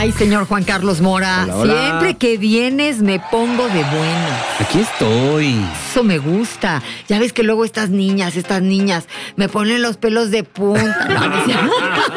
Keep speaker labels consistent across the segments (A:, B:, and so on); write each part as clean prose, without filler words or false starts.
A: Ay, señor Juan Carlos Mora,
B: Hola, hola.
A: siempre que vienes me pongo de buenas.
B: Aquí estoy.
A: Eso me gusta. Ya ves que luego estas niñas me ponen los pelos de punta. No es cierto.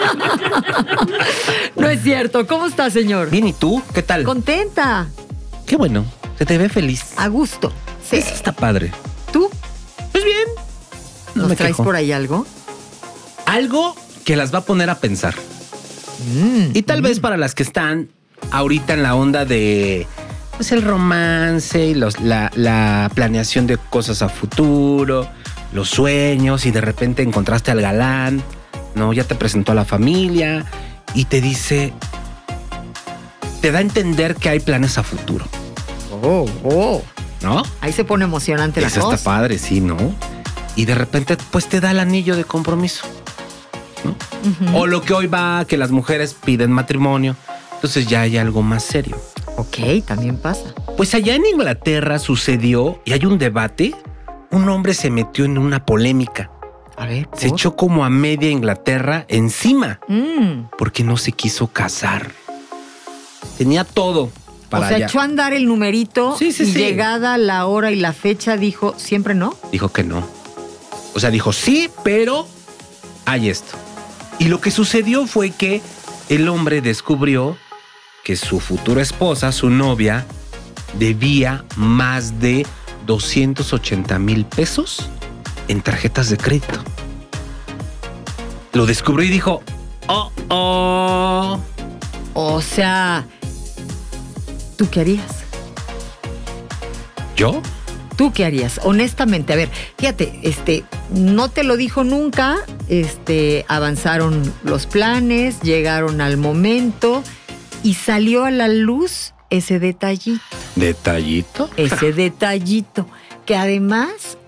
A: No es cierto. ¿Cómo está, señor?
B: Bien, ¿y tú? ¿Qué tal?
A: Contenta,
B: Qué bueno. Se te ve feliz.
A: a gusto. Sí.
B: Eso está padre.
A: ¿Tú
B: Pues bien. No
A: nos
B: me
A: traes
B: quejo.
A: por ahí algo?
B: Algo que las va a poner a pensar. Y tal vez para las que están ahorita en la onda de pues el romance y la planeación de cosas a futuro, los sueños, y de repente encontraste al galán, ¿no? Ya te presentó a la familia y te dice, te da a entender que hay planes a futuro,
A: Oh.
B: ¿no?
A: Ahí se pone emocionante la
B: Eso
A: cosa.
B: está padre, sí, ¿no? Y de repente pues te da el anillo de compromiso.
A: Ujú.
B: O lo que hoy va, que las mujeres piden matrimonio. Entonces ya hay algo más serio.
A: Ok, también pasa.
B: Pues allá en Inglaterra sucedió, y hay un debate, un hombre se metió en una polémica.
A: A ver.
B: Se echó como a media Inglaterra encima
A: Mm.
B: porque no se quiso casar. Tenía todo
A: O
B: para
A: sea,
B: allá.
A: echó a andar el numerito
B: Sí, sí,
A: y
B: sí.
A: llegada la hora y la fecha dijo, ¿siempre no?
B: Dijo que no. O sea, dijo sí, pero hay esto. Y lo que sucedió fue que el hombre descubrió que su futura esposa, su novia, debía más de 280,000 pesos en tarjetas de crédito. Lo descubrió y dijo, oh.
A: O sea, ¿tú qué harías?
B: ¿Yo?
A: ¿Tú qué harías? Honestamente, a ver, fíjate, no te lo dijo nunca, avanzaron los planes, llegaron al momento y salió a la luz ese detallito,
B: ¿Detallito?
A: que además